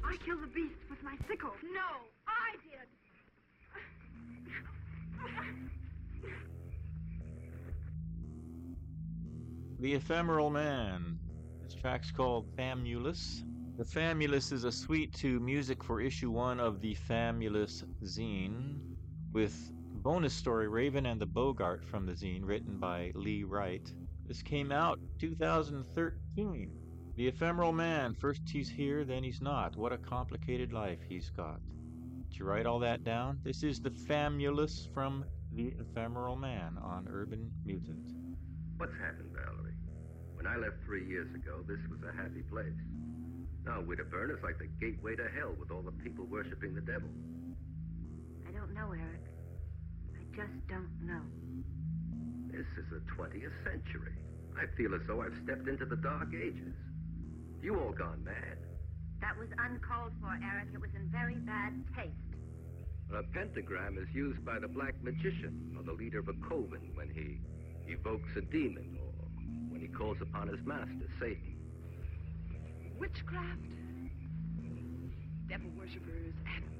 I killed the beast with my sickle. No, I did. The Ephemeral Man. This track's called Famulus. The Famulus is a suite to music for issue 1 of the Famulus zine, with bonus story Raven and the Bogart from the zine, written by Lee Wright. This came out 2013. The Ephemeral Man, first he's here, then he's not. What a complicated life he's got. Did you write all that down? This is the Famulus from The Ephemeral Man on Urban Mutant. What's happened, Valerie? When I left 3 years ago, this was a happy place. Now Widderburn is like the gateway to hell with all the people worshipping the devil. I don't know, Eric. I just don't know. This is the 20th century. I feel as though I've stepped into the Dark Ages. You all gone mad. That was uncalled for, Eric. It was in very bad taste. A pentagram is used by the Black Magician, or the leader of a coven, when he evokes a demon, or when he calls upon his master, Satan. Witchcraft, devil worshippers, and